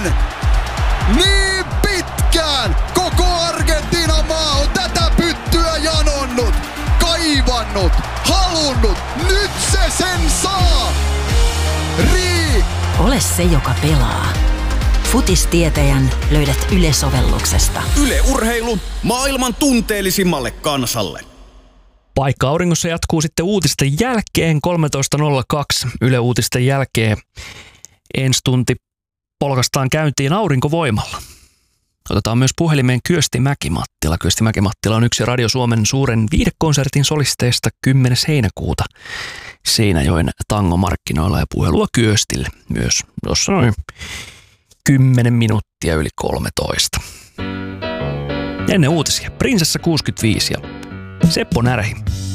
Niin pitkään koko Argentiinan maa on tätä pyttyä janonnut, kaivannut, halunnut. Nyt se sen saa! Ole se, joka pelaa. Futistietäjän löydät Yle-sovelluksesta. Yle Urheilu maailman tunteellisimmalle kansalle. Paikka auringossa jatkuu sitten uutisten jälkeen 13.02. Yle Uutisten jälkeen ensi tunti polkastaan käyntiin aurinkovoimalla. Otetaan myös puhelimeen Kyösti Mäki-Mattila. Kyösti Mäki-Mattila on yksi Radio Suomen suuren viihdekonsertin solisteista 10. heinäkuuta Seinäjoen tangomarkkinoilla, ja puhelua Kyöstille myös tuossa noin 10 minuuttia yli 13. Ennen uutisia Prinsessa 65 ja Seppo Närhi.